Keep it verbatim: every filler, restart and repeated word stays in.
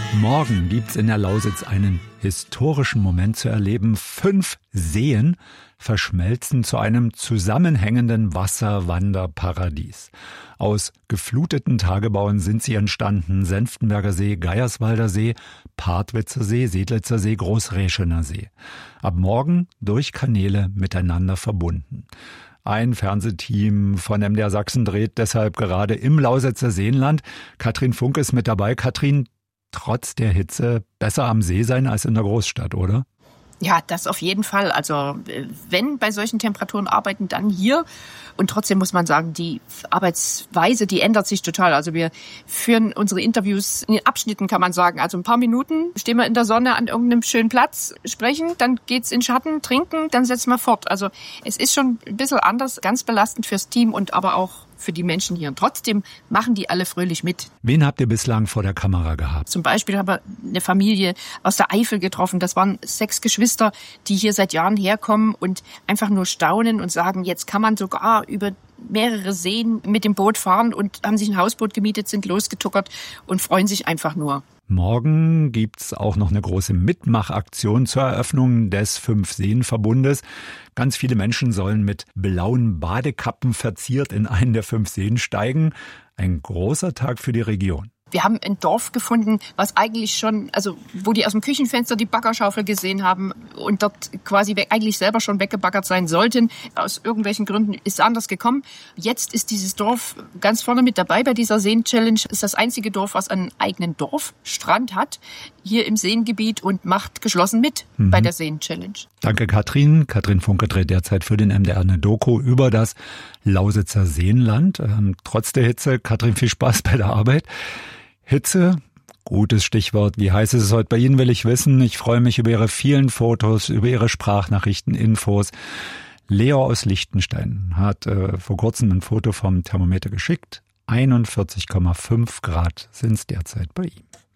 Morgen gibt's in der Lausitz einen historischen Moment zu erleben. Fünf Seen verschmelzen zu einem zusammenhängenden Wasserwanderparadies. Aus gefluteten Tagebauen sind sie entstanden. Senftenberger See, Geierswalder See, Partwitzer See, Sedlitzer See, Großräschener See. Ab morgen durch Kanäle miteinander verbunden. Ein Fernsehteam von M D R Sachsen dreht deshalb gerade im Lausitzer Seenland. Katrin Funk ist mit dabei. Katrin, trotz der Hitze besser am See sein als in der Großstadt, oder? Ja, das auf jeden Fall. Also wenn bei solchen Temperaturen arbeiten, dann hier. Und trotzdem muss man sagen, die Arbeitsweise, die ändert sich total. Also wir führen unsere Interviews in Abschnitten, kann man sagen. Also ein paar Minuten stehen wir in der Sonne an irgendeinem schönen Platz, sprechen, dann geht's in Schatten, trinken, dann setzen wir fort. Also es ist schon ein bisschen anders, ganz belastend fürs Team und aber auch für die Menschen hier. Und trotzdem machen die alle fröhlich mit. Wen habt ihr bislang vor der Kamera gehabt? Zum Beispiel haben wir eine Familie aus der Eifel getroffen. Das waren sechs Geschwister, die hier seit Jahren herkommen und einfach nur staunen und sagen, jetzt kann man sogar über mehrere Seen mit dem Boot fahren und haben sich ein Hausboot gemietet, sind losgetuckert und freuen sich einfach nur. Morgen gibt's auch noch eine große Mitmachaktion zur Eröffnung des Fünf-Seen-Verbundes. Ganz viele Menschen sollen mit blauen Badekappen verziert in einen der fünf Seen steigen. Ein großer Tag für die Region. Wir haben ein Dorf gefunden, was eigentlich schon, also wo die aus dem Küchenfenster die Baggerschaufel gesehen haben und dort quasi weg, eigentlich selber schon weggebaggert sein sollten. Aus irgendwelchen Gründen ist es anders gekommen. Jetzt ist dieses Dorf ganz vorne mit dabei bei dieser Seen-Challenge. Ist das einzige Dorf, was einen eigenen Dorfstrand hat, hier im Seengebiet und macht geschlossen mit mhm. bei der Seen-Challenge. Danke Katrin. Katrin Funke dreht derzeit für den M D R eine Doku über das Lausitzer Seenland. Ähm, trotz der Hitze, Katrin, viel Spaß bei der Arbeit. Hitze, gutes Stichwort. Wie heiß ist es heute bei Ihnen, will ich wissen. Ich freue mich über Ihre vielen Fotos, über Ihre Sprachnachrichten, Infos. Leo aus Liechtenstein hat äh, vor kurzem ein Foto vom Thermometer geschickt. einundvierzig Komma fünf Grad sind es derzeit bei ihm.